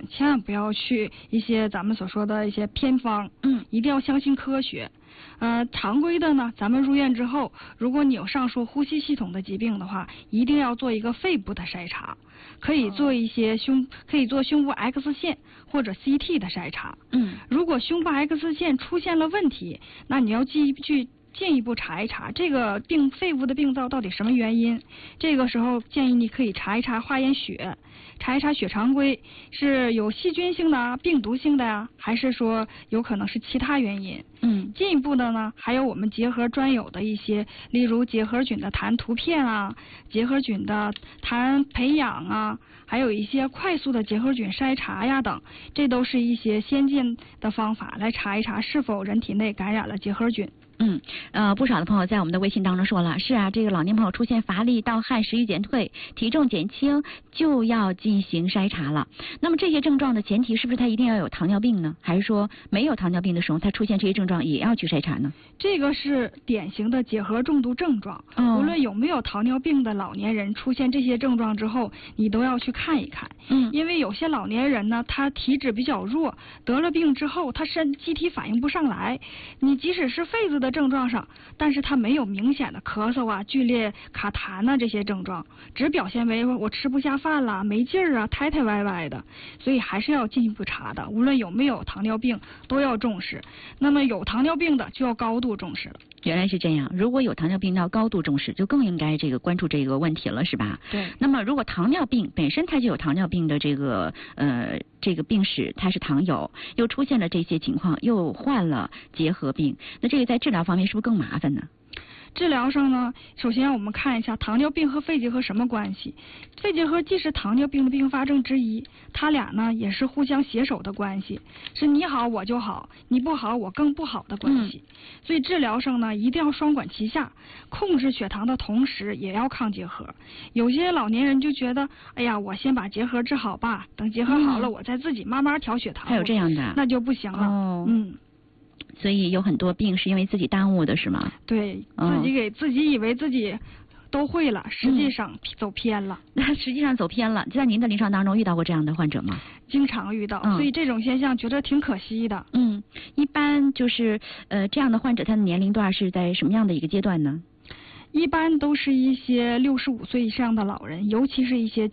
千万不要去一些咱们所说的一些偏方，一定要相信科学。常规的呢，咱们入院之后，如果你有上述呼吸系统的疾病的话，一定要做一个肺部的筛查，可以做一些可以做胸部 X 线或者 CT 的筛查。如果胸部 X 线出现了问题，那你要进一步查一查这个肺部的病灶到底什么原因。这个时候建议你可以查一查化验血，查一查血常规是有细菌性的啊、病毒性的呀，还是说有可能是其他原因。进一步的呢，还有我们结核专有的一些，例如结核菌的痰图片啊，结核菌的痰培养啊，还有一些快速的结核菌筛查呀等，这都是一些先进的方法来查一查是否人体内感染了结核菌。 不少的朋友在我们的微信当中说了，是啊，这个老年朋友出现乏力、盗汗、食欲减退、体重减轻，就要进行筛查了。那么这些症状的前提是不是他一定要有糖尿病呢？还是说没有糖尿病的时候，他出现这些症状也要去筛查呢？ 这个是典型的结核中毒症状，无论有没有糖尿病的老年人出现这些症状之后，你都要去看一看。因为有些老年人呢，他体质比较弱，得了病之后他机体反应不上来，你即使是痱子的症状上，但是他没有明显的咳嗽啊、剧烈卡痰啊这些症状，只表现为我吃不下饭了、没劲儿啊、抬抬歪歪的，所以还是要进一步查的。无论有没有糖尿病都要重视，那么有糖尿病的就要高度重视了。 原来是这样，如果有糖尿病要高度重视，就更应该关注这个问题了，是吧？ 对。 那么如果糖尿病本身它就有糖尿病的这个病史，它是糖友，又出现了这些情况，又患了结核病，那这个在治疗方面是不是更麻烦呢？ 治疗上呢，首先我们看一下糖尿病和肺结核什么关系。肺结核既是糖尿病的并发症之一，它俩呢也是互相携手的关系，是你好我就好，你不好我更不好的关系。所以治疗上呢，一定要双管齐下，控制血糖的同时也要抗结核。有些老年人就觉得，哎呀，我先把结核治好吧，等结核好了，我再自己慢慢调血糖。 还有这样的？ 那就不行了。 所以有很多病是因为自己耽误的，是吗？ 对，自己以为自己都会了，实际上走偏了。 实际上走偏了。在您的临床当中遇到过这样的患者吗？ 经常遇到，所以这种现象觉得挺可惜的。 一般就是这样的患者，他的年龄段是在什么样的一个阶段呢？ 一般都是一些65岁以上的老人，尤其是一些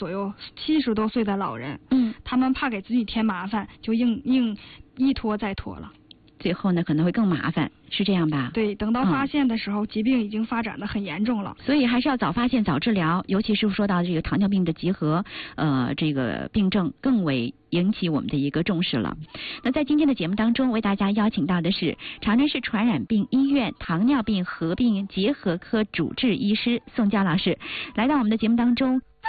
70多岁的老人。他们怕给自己添麻烦，就硬一拖再拖了。 最后呢可能会更麻烦，是这样吧？ 对，等到发现的时候，疾病已经发展得很严重了。 所以还是要早发现早治疗，尤其是说到这个糖尿病的结核这个病症更为引起我们的一个重视了。那在今天的节目当中，为大家邀请到的是长春市传染病医院糖尿病合并结核科主治医师宋娇老师，来到我们的节目当中。